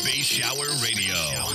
Space Shower Radio.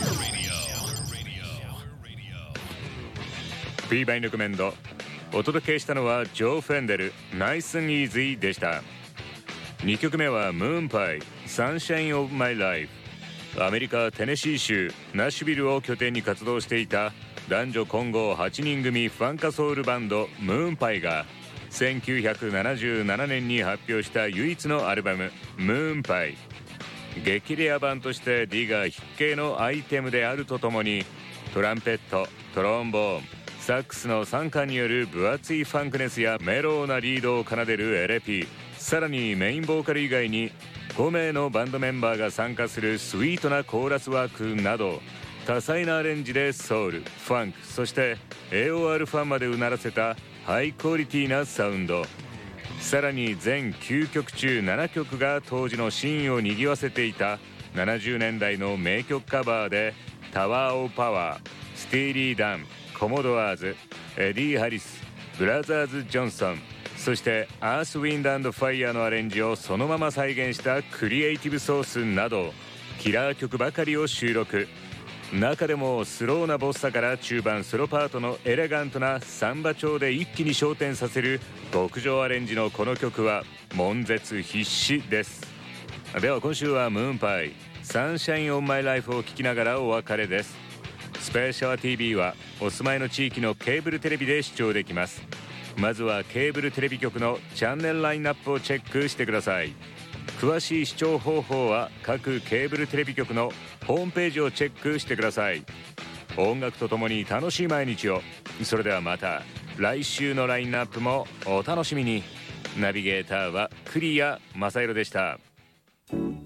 P バインレコメンド。お届けしたのはジョー・フェンデル、Nice and Easy でした。2曲目はムーンパイ、Sunshine of My Life。アメリカ・テネシー州ナッシュビルを拠点に活動していた男女混合8人組ファンカソウルバンドムーンパイが1977年に発表した唯一のアルバムムーンパイ。激レア版としてディガー必見のアイテムであるとともに、トランペット、トロンボーン、サックスの参加による分厚いファンクネスやメローなリードを奏でる LP、 さらにメインボーカル以外に5名のバンドメンバーが参加するスイートなコーラスワークなど、多彩なアレンジでソウル、ファンク、そして AOR ファンまでうならせたハイクオリティなサウンド。さらに全9曲中7曲が当時のシーンを賑わせていた70年代の名曲カバーで、タワー・オブ・パワー、スティーリー・ダン、コモドアーズ、エディ・ハリス、ブラザーズ・ジョンソン、そしてアース・ウィンド・&ファイヤーのアレンジをそのまま再現したクリエイティブソースなど、キラー曲ばかりを収録。中でもスローなボッサから中盤ソロパートのエレガントなサンバ調で一気に昇天させる極上アレンジのこの曲は悶絶必至です。では今週はムーンパイ、サンシャインオンマイライフを聴きながらお別れです。スペーシャワー TV はお住まいの地域のケーブルテレビで視聴できます。まずはケーブルテレビ局のチャンネルラインナップをチェックしてください。詳しい視聴方法は各ケーブルテレビ局のホームページをチェックしてください。音楽とともに楽しい毎日を。それではまた来週のラインナップもお楽しみに。ナビゲーターは栗谷正宏でした。